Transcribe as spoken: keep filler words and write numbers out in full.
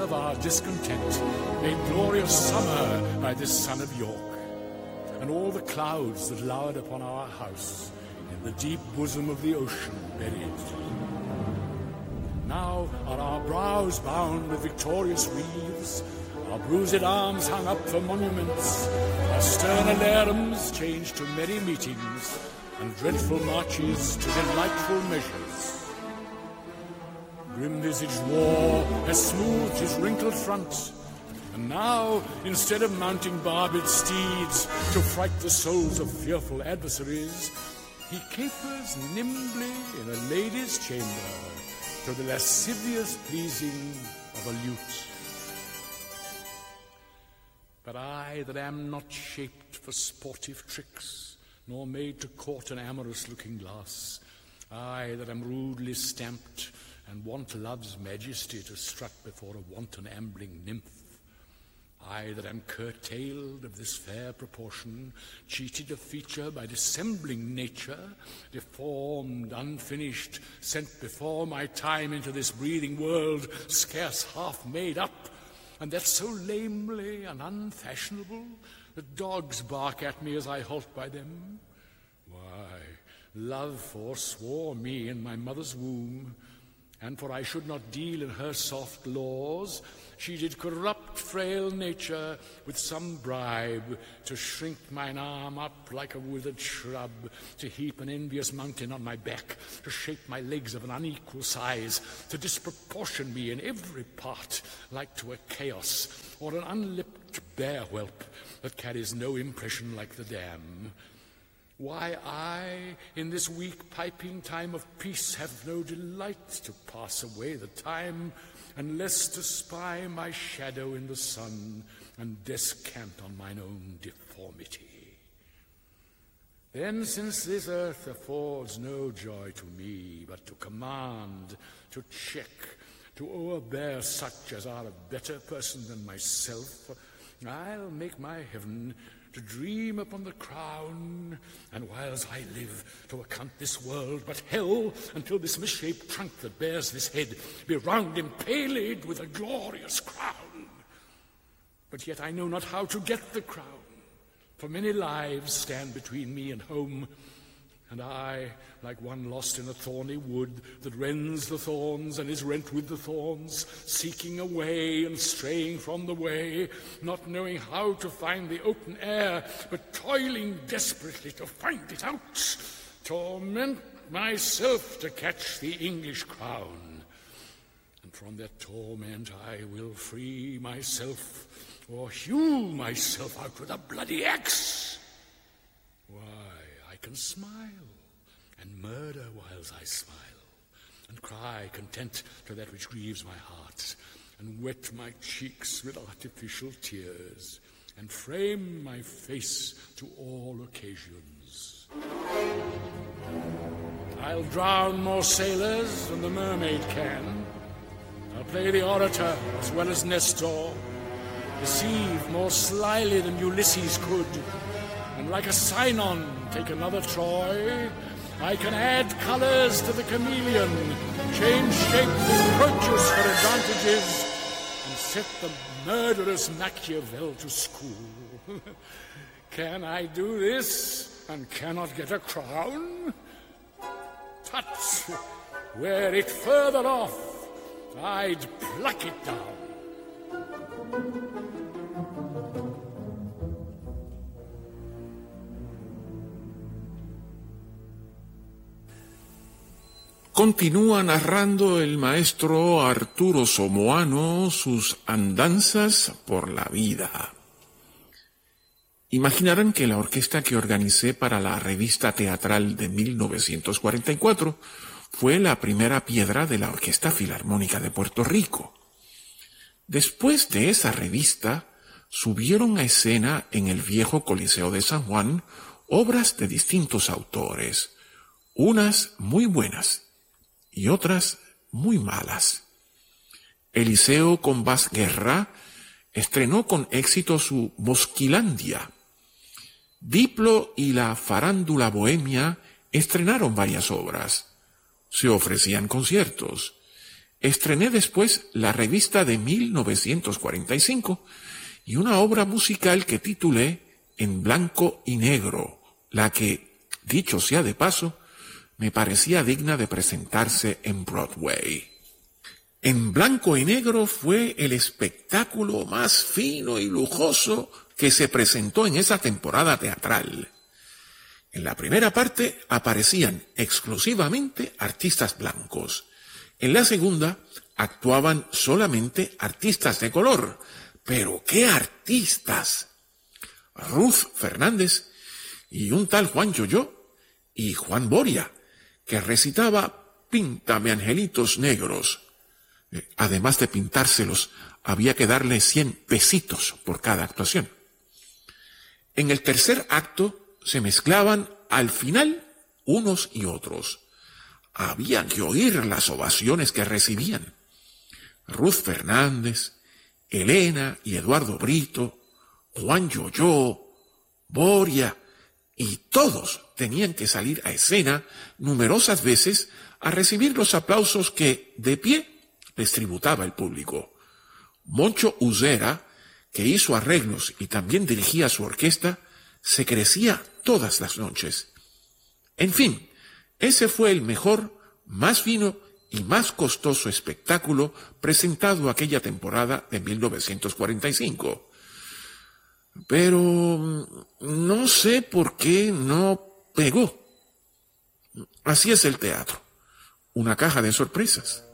of our discontent, made glorious summer by this son of York, and all the clouds that lowered upon our house in the deep bosom of the ocean buried. Now are our brows bound with victorious wreaths, our bruised arms hung up for monuments, our stern alarums changed to merry meetings, and dreadful marches to delightful measures. Grim-visaged war has smoothed his wrinkled front, and now, instead of mounting barbed steeds to fright the souls of fearful adversaries, he capers nimbly in a lady's chamber to the lascivious pleasing of a lute. But I that am not shaped for sportive tricks, nor made to court an amorous looking glass, I that am rudely stamped and want love's majesty to strut before a wanton ambling nymph, I that am curtailed of this fair proportion, cheated of feature by dissembling nature, deformed, unfinished, sent before my time into this breathing world, scarce half made up, and that so lamely and unfashionable that dogs bark at me as I halt by them. Why, love forswore me in my mother's womb, and for I should not deal in her soft laws, she did corrupt frail nature with some bribe, to shrink mine arm up like a withered shrub, to heap an envious mountain on my back, to shape my legs of an unequal size, to disproportion me in every part, like to a chaos, or an unlipped bear whelp that carries no impression like the dam. Why I, in this weak piping time of peace, have no delight to pass away the time, unless to spy my shadow in the sun, and descant on mine own deformity. Then, since this earth affords no joy to me, but to command, to check, to o'erbear such as are a better person than myself, I'll make my heaven to dream upon the crown, and whiles I live to account this world but hell, until this misshaped trunk that bears this head be round impaled with a glorious crown. But yet I know not how to get the crown, for many lives stand between me and home, and I, like one lost in a thorny wood that rends the thorns and is rent with the thorns, seeking a way and straying from the way, not knowing how to find the open air, but toiling desperately to find it out, torment myself to catch the English crown. And from that torment I will free myself, or hew myself out with a bloody axe. Why, I can smile and murder whiles I smile, and cry content to that which grieves my heart, and wet my cheeks with artificial tears, and frame my face to all occasions. I'll drown more sailors than the mermaid can. I'll play the orator as well as Nestor, deceive more slyly than Ulysses could, and like a Sinon take another Troy. I can add colors to the chameleon, change shape with Proteus for advantages, and set the murderous Machiavel to school. Can I do this and cannot get a crown? Tut, were it further off, I'd pluck it down. Continúa narrando el maestro Arturo Somoano sus andanzas por la vida. Imaginarán que la orquesta que organicé para la revista teatral de mil novecientos cuarenta y cuatro fue la primera piedra de la Orquesta Filarmónica de Puerto Rico. Después de esa revista, subieron a escena en el viejo Coliseo de San Juan obras de distintos autores, unas muy buenas y otras muy malas. Eliseo Combás Guerra estrenó con éxito su Mosquilandia. Diplo y la Farándula Bohemia estrenaron varias obras. Se ofrecían conciertos. Estrené después la revista de mil novecientos cuarenta y cinco y una obra musical que titulé En blanco y negro, la que, dicho sea de paso, me parecía digna de presentarse en Broadway. En blanco y negro fue el espectáculo más fino y lujoso que se presentó en esa temporada teatral. En la primera parte aparecían exclusivamente artistas blancos. En la segunda actuaban solamente artistas de color. ¡Pero qué artistas! Ruth Fernández y un tal Juan Yoyo y Juan Boria, que recitaba Píntame angelitos negros. Además de pintárselos, había que darle cien pesitos por cada actuación. En el tercer acto se mezclaban al final unos y otros. Había que oír las ovaciones que recibían. Ruth Fernández, Elena y Eduardo Brito, Juan Yoyo, Boria, y todos tenían que salir a escena numerosas veces a recibir los aplausos que, de pie, les tributaba el público. Moncho Usera, que hizo arreglos y también dirigía su orquesta, se crecía todas las noches. En fin, ese fue el mejor, más fino y más costoso espectáculo presentado aquella temporada de mil novecientos cuarenta y cinco. Pero no sé por qué no pegó. Así es el teatro, una caja de sorpresas.